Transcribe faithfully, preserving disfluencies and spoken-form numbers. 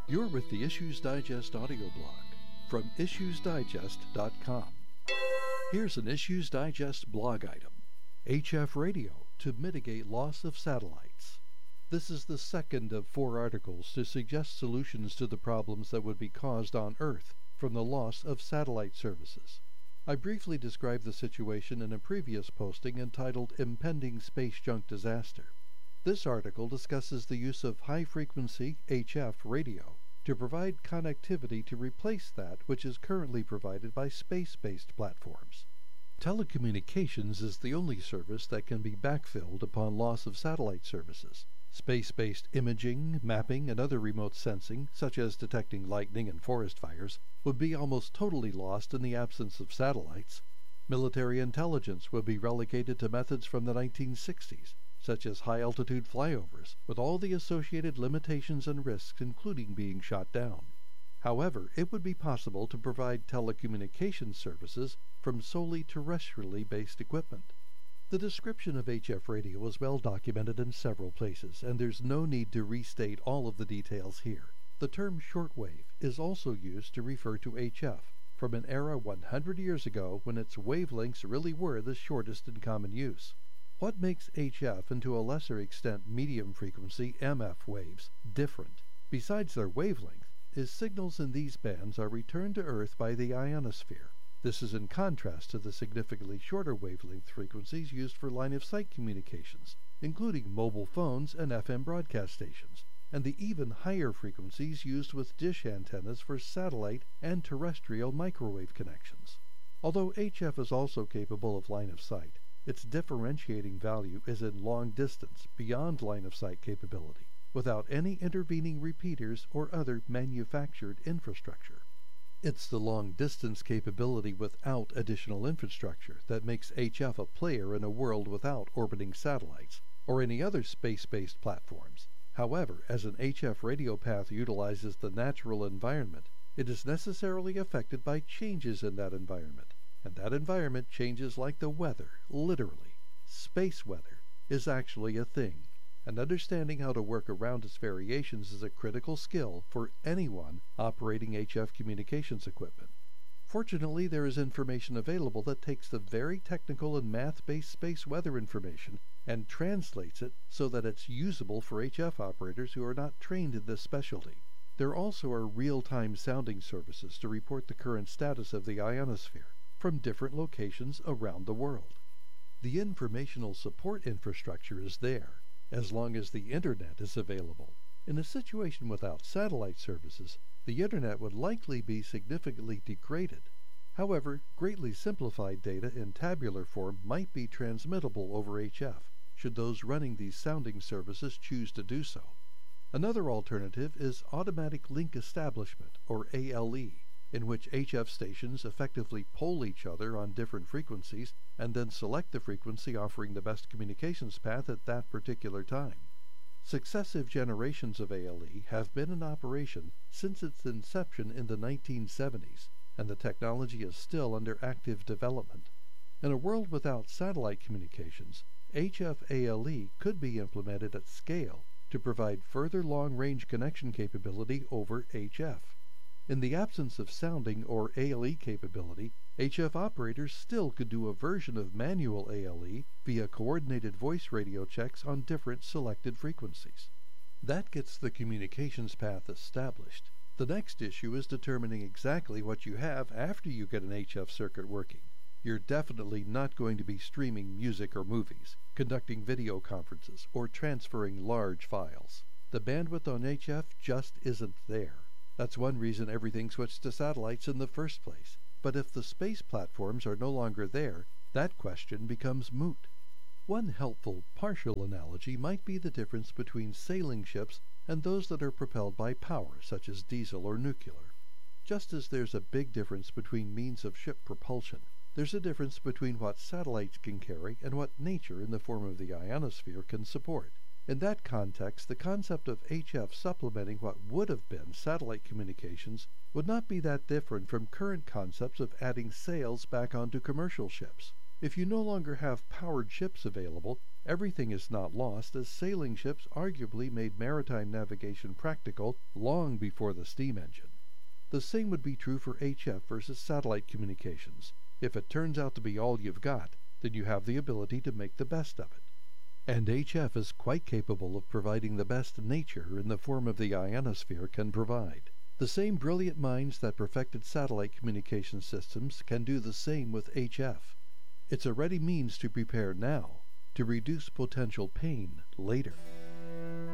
You're with the Issues Digest audio blog from issues digest dot com. Here's an Issues Digest blog item: H F radio to mitigate loss of satellites. This is the second of four articles to suggest solutions to the problems that would be caused on Earth from the loss of satellite services. I briefly described the situation in a previous posting entitled Impending Space Junk Disaster. This article discusses the use of high-frequency H F radio to provide connectivity to replace that which is currently provided by space-based platforms. Telecommunications is the only service that can be backfilled upon loss of satellite services. Space-based imaging, mapping, and other remote sensing, such as detecting lightning and forest fires, would be almost totally lost in the absence of satellites. Military intelligence would be relegated to methods from the nineteen sixties, such as high-altitude flyovers, with all the associated limitations and risks, including being shot down. However, it would be possible to provide telecommunications services from solely terrestrially based equipment. The description of H F radio is well documented in several places, and there's no need to restate all of the details here. The term shortwave is also used to refer to H F, from an era one hundred years ago when its wavelengths really were the shortest in common use. What makes H F, and to a lesser extent medium frequency M F waves, different, besides their wavelength, is signals in these bands are returned to Earth by the ionosphere. This is in contrast to the significantly shorter wavelength frequencies used for line-of-sight communications, including mobile phones and F M broadcast stations, and the even higher frequencies used with dish antennas for satellite and terrestrial microwave connections. Although H F is also capable of line-of-sight, its differentiating value is in long distance, beyond line-of-sight capability, without any intervening repeaters or other manufactured infrastructure. It's the long-distance capability without additional infrastructure that makes H F a player in a world without orbiting satellites, or any other space-based platforms. However, as an H F radio path utilizes the natural environment, it is necessarily affected by changes in that environment, and that environment changes like the weather, literally. Space weather is actually a thing, and understanding how to work around its variations is a critical skill for anyone operating H F communications equipment. Fortunately, there is information available that takes the very technical and math-based space weather information and translates it so that it's usable for H F operators who are not trained in this specialty. There also are real-time sounding services to report the current status of the ionosphere from different locations around the world. The informational support infrastructure is there, as long as the Internet is available. In a situation without satellite services, the Internet would likely be significantly degraded. However, greatly simplified data in tabular form might be transmittable over H F, should those running these sounding services choose to do so. Another alternative is automatic link establishment, or A L E, in which H F stations effectively poll each other on different frequencies and then select the frequency offering the best communications path at that particular time. Successive generations of A L E have been in operation since its inception in the nineteen seventies, and the technology is still under active development. In a world without satellite communications, H F A L E could be implemented at scale to provide further long-range connection capability over H F. In the absence of sounding or A L E capability, H F operators still could do a version of manual A L E via coordinated voice radio checks on different selected frequencies. That gets the communications path established. The next issue is determining exactly what you have after you get an H F circuit working. You're definitely not going to be streaming music or movies, conducting video conferences, or transferring large files. The bandwidth on H F just isn't there. That's one reason everything switched to satellites in the first place. But if the space platforms are no longer there, that question becomes moot. One helpful partial analogy might be the difference between sailing ships and those that are propelled by power, such as diesel or nuclear. Just as there's a big difference between means of ship propulsion, there's a difference between what satellites can carry and what nature in the form of the ionosphere can support. In that context, the concept of H F supplementing what would have been satellite communications would not be that different from current concepts of adding sails back onto commercial ships. If you no longer have powered ships available, everything is not lost, as sailing ships arguably made maritime navigation practical long before the steam engine. The same would be true for H F versus satellite communications. If it turns out to be all you've got, then you have the ability to make the best of it. And H F is quite capable of providing the best nature in the form of the ionosphere can provide. The same brilliant minds that perfected satellite communication systems can do the same with H F. It's a ready means to prepare now, to reduce potential pain later.